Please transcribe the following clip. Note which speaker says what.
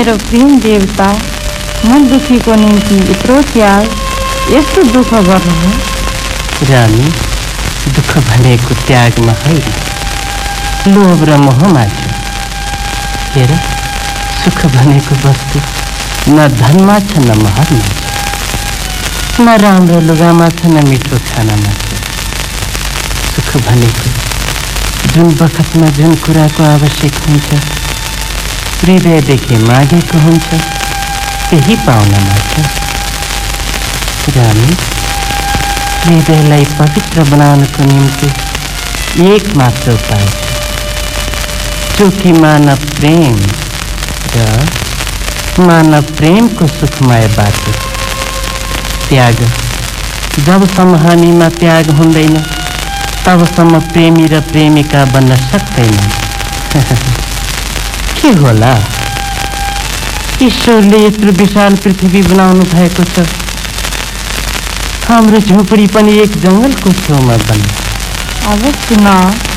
Speaker 1: मेरो प्रेम देवता, मन दुखीको निम्ति यत्रो त्याग, यस्तो दुःख गर्नु हो?
Speaker 2: रानी, दुःख भनेको त्यागमा होइन, लोभ र मोहमा छ। हेर, सुख भनेको वस्तु न धनमा छ न महरमा छ, न राम्रो लुगामा छ न मिठो खानामा छ। सुख भनेको जुन बखतमा जुन कुराको आवश्यक हुन्छ, हृदयदेखि मागेको हुन्छ, त्यही पाउनमा छ। रानी, हृदयलाई पवित्र बनाउनको निम्ति एक मात्र उपाय छ, जो कि मानव प्रेम र मानव प्रेमको सुखमय बाटो त्याग। जबसम्म हामीमा त्याग हुँदैन, तबसम्म प्रेमी र प्रेमिका बन्न सक्दैन। के होला? ईश्वरले यत्रो विशाल पृथ्वी बनाउनु भएको छ, हाम्रो झोपडी पनि एक जङ्गलको छेउमा बन्यो।
Speaker 1: अब सुन,